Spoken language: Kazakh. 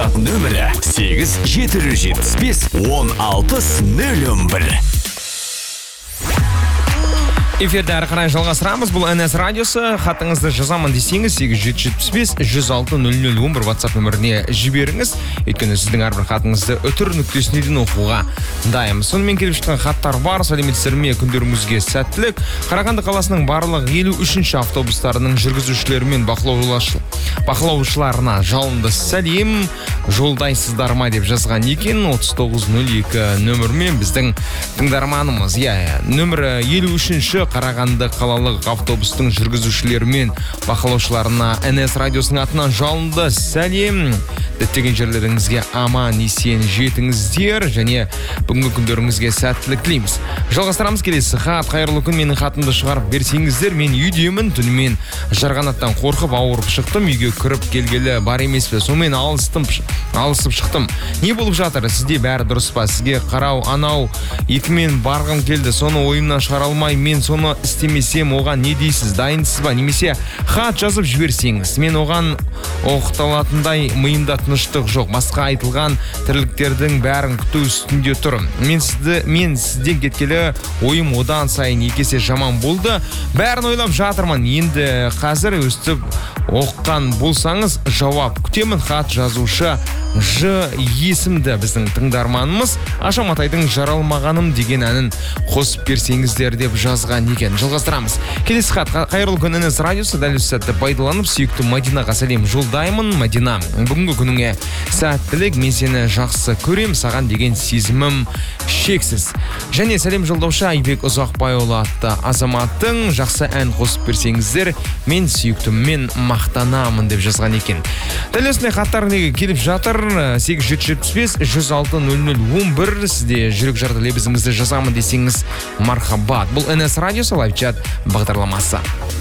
WhatsApp нөмірі 8-775-16-011. Эфирді әрі қарай жалғастырамыз. Бұл НС радиосы. Хатыңызды жазамын десеңіз 8-775-16-011 WhatsApp нөміріне жіберіңіз. Өйткені сіздің әрбір хатыңызды үтір нүктесіне дейін оқуға дайынбыз. Сонымен келіп жатқан хаттар бар. Сәлеметсіздер ме? Күндеріңізге сәттілік. Қарағанды қаласының барлық 53-ші автобустарының жүргізушілері мен бақылаушыларына жалынды сәлем жолдайсыздар ма деп жазған екен. 3902 нөмірмен біздің тыңдарманымыз. Нөмірі 53-ші Қарағанды қалалық автобустың жүргізушілері мен бақылаушыларына НС радиосының атынан жалынды сәлем. Діттеген жерлеріңізге аман есен жетіңіздер және бүгінгі күндеріңізге сәттілік тілейміз. Жалғастырамыз. Келесі хат. Қайырлы күн, менің хатымды шығарып берсеңіздер. Мен үйдемін, түнімен жарғанаттан қорқып ауырып шықтым. Үйге кіріп келгелі бар емес пе? Сонымен алысып шықтым. Не болып жатыр? Сізде бәрі дұрыс па? Сізге қарау анау екімен барғым келді. Соны ойымнан шығара алмай, мен соны істемесем оған не дейсіз? Дайынсыз ба? Немесе хат жазып жіберсеңіз. Мен оған оқыталатындай миымда тыныштық жоқ. Басқа айтылған тірліктердің бәрін күту үстінде тұрым. Мен сізден кеткелі ойым одан сайын екесе жаман болды. Бәрін ойлап жатырмын. Енді қазір өстіп оққан болсаңыз жауап күтемін. Хат жазушы Ж есімді біздің тыңдарманымыз Аша Матайдың жаралмағаным деген әнін қосып берсеңіздер деп жазған екен. Жалғастырамыз. Келесі хат. Қайырлы күн, НС радиосы. Дәл осы сәтті пайдаланып сүйікті Мадинаға сәлем жолдаймын. Мадина, бүгінгі күніңе сәттілік. Мен сені жақсы көрем, саған деген сезімім шексіз. Және сәлем жолдаушы Айбек Ұзақбайұлы атты азаматтың жақсы ән қосып берсеңіздер, мен сүйіктіммен мақтанамын деп жазған екен. Дәл осындай хаттар келіп жатыр. 8-775-16-00-11. Сізде жүрек жарды лебізіңізді жазамын десеңіз мархабат. Бұл НС радиосы лайв чат бағдарламасы.